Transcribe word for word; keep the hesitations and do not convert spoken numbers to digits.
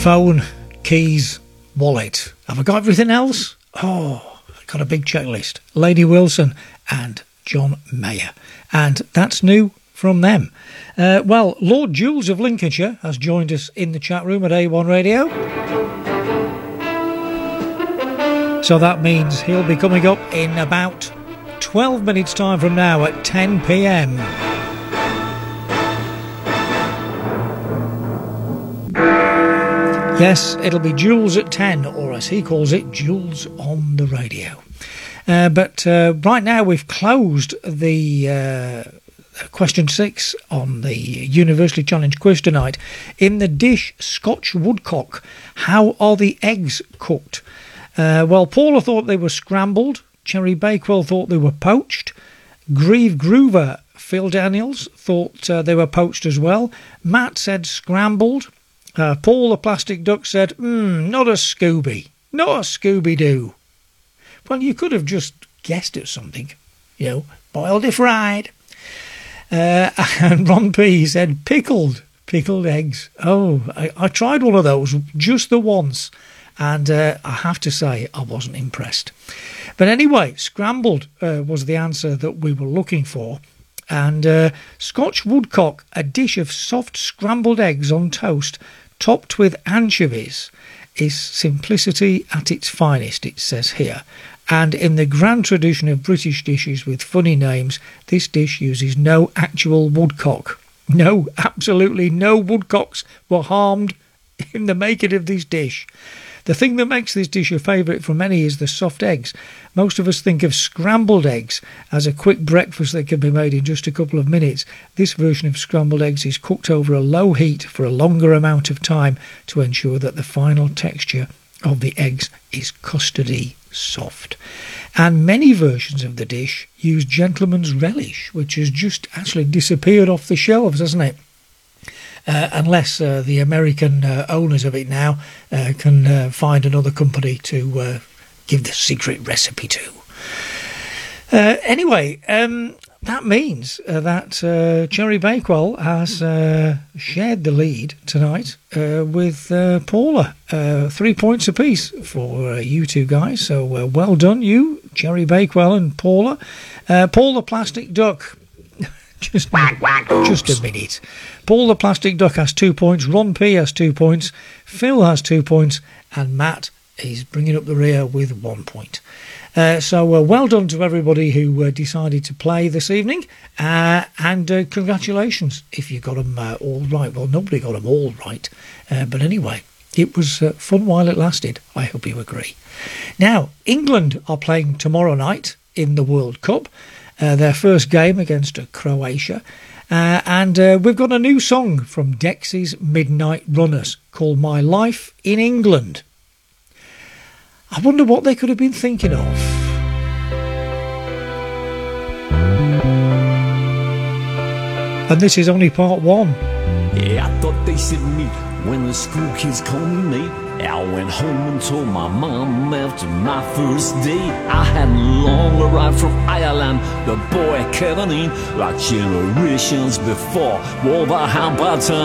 phone, keys, wallet. Have I got everything else? Oh, I've got a big checklist. Lady Wilson and John Mayer. And that's new from them. Uh, well, Lord Jules of Lincolnshire has joined us in the chat room at A one Radio. So that means he'll be coming up in about twelve minutes time from now at ten p m. Yes, it'll be Jules at ten, or as he calls it, Jules on the radio. Uh, but uh, right now we've closed the uh, question six on the University Challenge quiz tonight. In the dish Scotch woodcock, how are the eggs cooked? Uh, well, Paula thought they were scrambled. Cherry Bakewell thought they were poached. Grieve Groover, Phil Daniels, thought uh, they were poached as well. Matt said scrambled. Uh, Paul the Plastic Duck said, hmm, not a Scooby. Not a Scooby-Doo. Well, you could have just guessed at something. You know, boiled if fried. Uh, and Ron P said pickled. Pickled eggs. Oh, I, I tried one of those just the once. And uh, I have to say, I wasn't impressed. But anyway, scrambled uh, was the answer that we were looking for. And uh, Scotch woodcock, a dish of soft scrambled eggs on toast, topped with anchovies, is simplicity at its finest, it says here. And in the grand tradition of British dishes with funny names, this dish uses no actual woodcock. No, absolutely no woodcocks were harmed in the making of this dish. The thing that makes this dish a favourite for many is the soft eggs. Most of us think of scrambled eggs as a quick breakfast that can be made in just a couple of minutes. This version of scrambled eggs is cooked over a low heat for a longer amount of time to ensure that the final texture of the eggs is custardy soft. And many versions of the dish use gentleman's relish, which has just actually disappeared off the shelves, hasn't it? Uh, unless uh, the American uh, owners of it now uh, can uh, find another company to uh, give the secret recipe to. Uh, anyway, um, that means uh, that uh, Cherry Bakewell has uh, shared the lead tonight uh, with uh, Paula. Uh, three points apiece for uh, you two guys. So uh, well done, you, Cherry Bakewell and Paula. Uh, Paul the Plastic Duck. Just, just a minute. Paul the Plastic Duck has two points. Ron P has two points. Phil has two points. And Matt is bringing up the rear with one point. Uh, so uh, well done to everybody who uh, decided to play this evening. Uh, and uh, congratulations if you got them uh, all right. Well, nobody got them all right. Uh, but anyway, it was uh, fun while it lasted. I hope you agree. Now, England are playing tomorrow night in the World Cup. Uh, their first game against uh, Croatia. Uh, and uh, we've got a new song from Dexy's Midnight Runners called My Life in England. I wonder what they could have been thinking of. And this is only part one. Yeah, I thought they said meet when the school kids called me mate. I went home and told my mom after my first date I hadn't long arrived from Ireland, the boy Kevin in, like generations before, Wolverhampton.